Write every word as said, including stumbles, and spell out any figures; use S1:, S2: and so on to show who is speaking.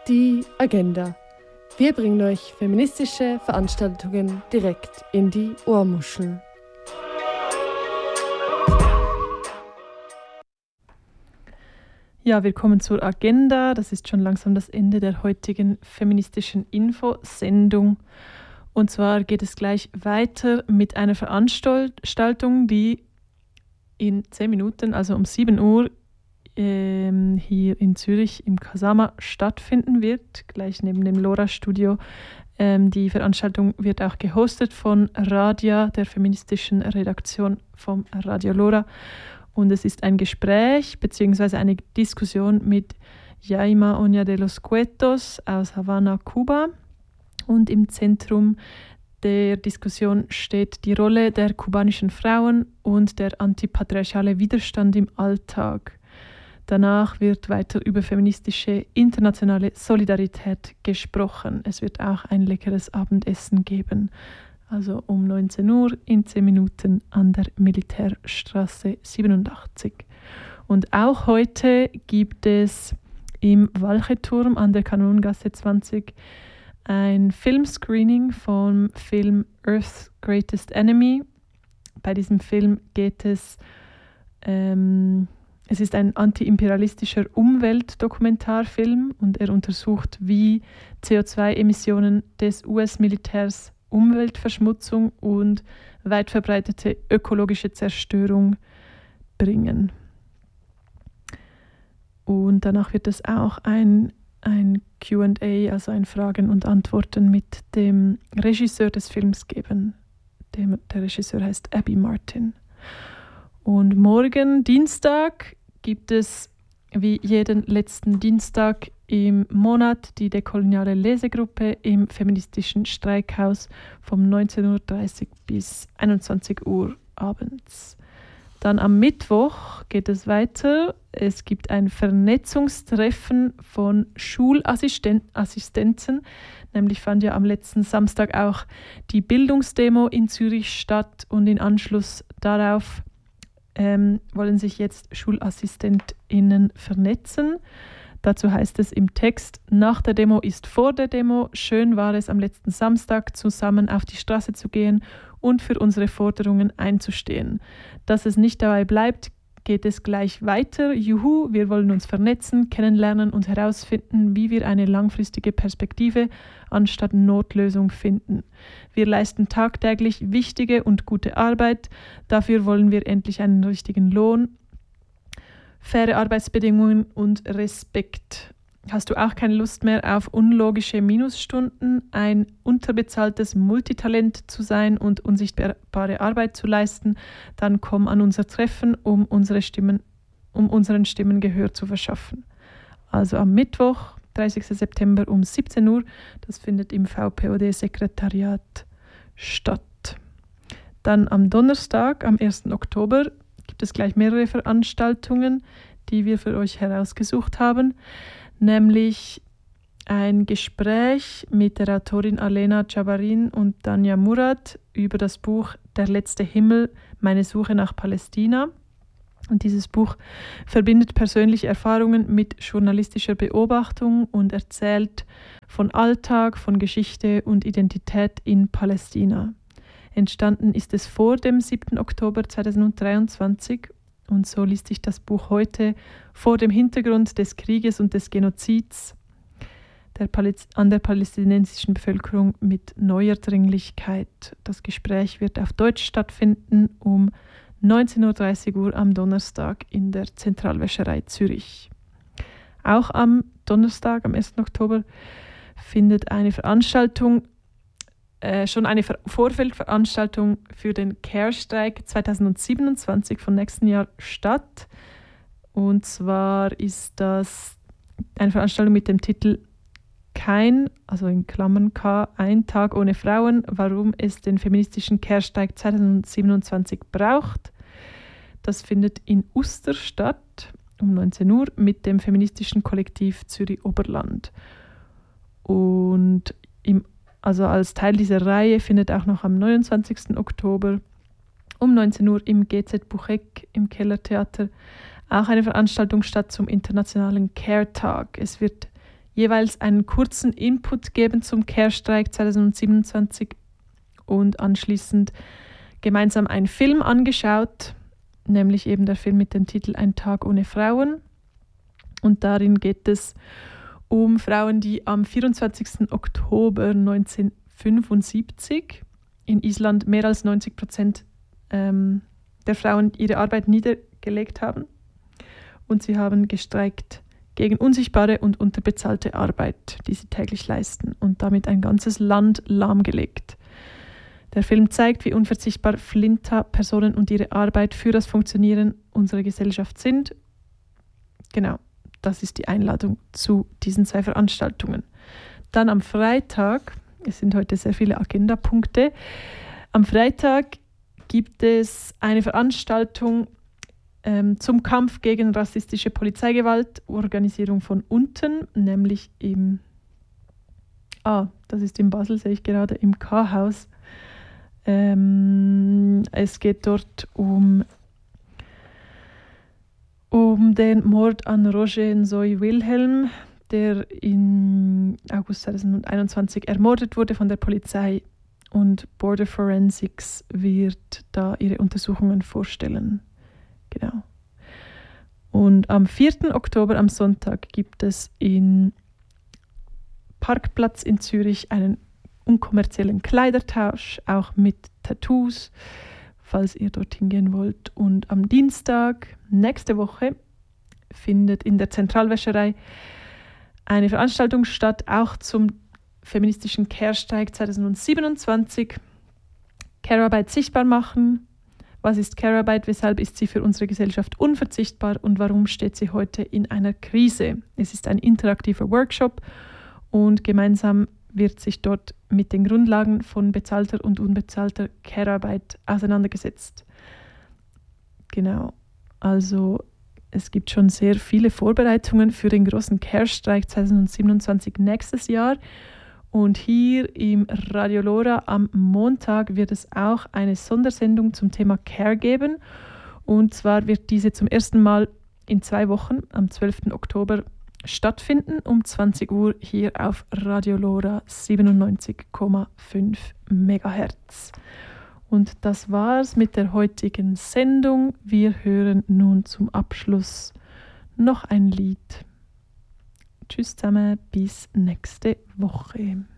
S1: Die Agenda. Wir bringen euch feministische Veranstaltungen direkt in die Ohrmuschel.
S2: Ja, wir kommen zur Agenda. Das ist schon langsam das Ende der heutigen feministischen Infosendung. Und zwar geht es gleich weiter mit einer Veranstaltung, die in zehn Minuten, also um sieben Uhr, ähm, hier in Zürich im Kasama stattfinden wird, gleich neben dem LoRa-Studio. Ähm, die Veranstaltung wird auch gehostet von Radia, der feministischen Redaktion vom Radio LoRa. Und es ist ein Gespräch bzw. eine Diskussion mit Yaima Oña de los Cuetos aus Havanna, Kuba. Und im Zentrum der Diskussion steht die Rolle der kubanischen Frauen und der antipatriarchale Widerstand im Alltag. Danach wird weiter über feministische internationale Solidarität gesprochen. Es wird auch ein leckeres Abendessen geben. Also um neunzehn Uhr in zehn Minuten an der Militärstraße siebenundachtzig. Und auch heute gibt es im Walcheturm an der Kanongasse zwanzig ein Filmscreening vom Film Earth's Greatest Enemy. Bei diesem Film geht es, ähm, es ist ein antiimperialistischer Umweltdokumentarfilm und er untersucht, wie C O zwei Emissionen des U S-Militärs Umweltverschmutzung und weit verbreitete ökologische Zerstörung bringen. Und danach wird es auch ein, ein Q and A, also ein Fragen und Antworten mit dem Regisseur des Films geben. Dem, der Regisseur heißt Abby Martin. Und morgen, Dienstag, gibt es wie jeden letzten Dienstag im Monat die dekoloniale Lesegruppe im feministischen Streikhaus vom neunzehn Uhr dreißig bis einundzwanzig Uhr abends. Dann am Mittwoch geht es weiter. Es gibt ein Vernetzungstreffen von Schulassistenzen. Nämlich fand ja am letzten Samstag auch die Bildungsdemo in Zürich statt und in Anschluss darauf ähm, wollen sich jetzt SchulassistentInnen vernetzen. Dazu heißt es im Text: Nach der Demo ist vor der Demo. Schön war es am letzten Samstag, zusammen auf die Straße zu gehen und für unsere Forderungen einzustehen. Dass es nicht dabei bleibt, geht es gleich weiter. Juhu, wir wollen uns vernetzen, kennenlernen und herausfinden, wie wir eine langfristige Perspektive anstatt Notlösung finden. Wir leisten tagtäglich wichtige und gute Arbeit. Dafür wollen wir endlich einen richtigen Lohn, faire Arbeitsbedingungen und Respekt. Hast du auch keine Lust mehr auf unlogische Minusstunden, ein unterbezahltes Multitalent zu sein und unsichtbare Arbeit zu leisten, dann komm an unser Treffen, um, unsere Stimmen, um unseren Stimmen Gehör zu verschaffen. Also am Mittwoch, dreißigsten September um siebzehn Uhr, das findet im V P O D-Sekretariat statt. Dann am Donnerstag, am ersten Oktober, gibt es gleich mehrere Veranstaltungen, die wir für euch herausgesucht haben. Nämlich ein Gespräch mit der Autorin Alena Jabarin und Dania Murad über das Buch Der letzte Himmel, meine Suche nach Palästina. Und dieses Buch verbindet persönliche Erfahrungen mit journalistischer Beobachtung und erzählt von Alltag, von Geschichte und Identität in Palästina. Entstanden ist es vor dem siebten Oktober zweitausenddreiundzwanzig. Und so liest sich das Buch heute vor dem Hintergrund des Krieges und des Genozids der Paläst- an der palästinensischen Bevölkerung mit neuer Dringlichkeit. Das Gespräch wird auf Deutsch stattfinden um neunzehn Uhr dreißig am Donnerstag in der Zentralwäscherei Zürich. Auch am Donnerstag, am ersten Oktober, findet eine Veranstaltung Äh, schon eine Ver- Vorfeldveranstaltung für den Care-Streik zweitausendsiebenundzwanzig vom nächsten Jahr statt. Und zwar ist das eine Veranstaltung mit dem Titel Kein, also in Klammern K, ein Tag ohne Frauen, warum es den feministischen Care-Streik zweitausendsiebenundzwanzig braucht. Das findet in Uster statt um neunzehn Uhr mit dem feministischen Kollektiv Zürich Oberland. Und im Also als Teil dieser Reihe findet auch noch am neunundzwanzigsten Oktober um neunzehn Uhr im G Z Bucheck im Kellertheater auch eine Veranstaltung statt zum internationalen Care-Tag. Es wird jeweils einen kurzen Input geben zum Care-Streik zwanzig siebenundzwanzig und anschließend gemeinsam einen Film angeschaut, nämlich eben der Film mit dem Titel Ein Tag ohne Frauen. Und darin geht es um Frauen, die am vierundzwanzigsten Oktober neunzehnhundertfünfundsiebzig in Island mehr als neunzig Prozent ähm, der Frauen ihre Arbeit niedergelegt haben. Und sie haben gestreikt gegen unsichtbare und unterbezahlte Arbeit, die sie täglich leisten und damit ein ganzes Land lahmgelegt. Der Film zeigt, wie unverzichtbar Flinta-Personen und ihre Arbeit für das Funktionieren unserer Gesellschaft sind. Genau, das ist die Einladung zu diesen zwei Veranstaltungen. Dann am Freitag, es sind heute sehr viele Agendapunkte, am Freitag gibt es eine Veranstaltung ähm, zum Kampf gegen rassistische Polizeigewalt, Organisierung von unten, nämlich im, ah, das ist in Basel, sehe ich gerade, im K-Haus. Ähm, es geht dort um, um den Mord an Roger Nsoy Wilhelm, der in August zweitausendeinundzwanzig ermordet wurde von der Polizei, und Border Forensics wird da ihre Untersuchungen vorstellen. Genau. Und am vierten Oktober, am Sonntag, gibt es in Parkplatz in Zürich einen unkommerziellen Kleidertausch, auch mit Tattoos, falls ihr dorthin gehen wollt. Und am Dienstag, nächste Woche, findet in der Zentralwäscherei eine Veranstaltung statt, auch zum feministischen Care-Streik zwanzig siebenundzwanzig. Care-Arbeit sichtbar machen. Was ist Care-Arbeit? Weshalb ist sie für unsere Gesellschaft unverzichtbar und warum steht sie heute in einer Krise? Es ist ein interaktiver Workshop und gemeinsam wird sich dort mit den Grundlagen von bezahlter und unbezahlter Care-Arbeit auseinandergesetzt. Genau, also es gibt schon sehr viele Vorbereitungen für den großen Care-Streik zwanzig siebenundzwanzig nächstes Jahr. Und hier im Radio Lora am Montag wird es auch eine Sondersendung zum Thema Care geben. Und zwar wird diese zum ersten Mal in zwei Wochen, am zwölften Oktober, stattfinden, um zwanzig Uhr hier auf Radio Lora siebenundneunzig Komma fünf Megahertz. Und das war's mit der heutigen Sendung. Wir hören nun zum Abschluss noch ein Lied. Tschüss zusammen, bis nächste Woche.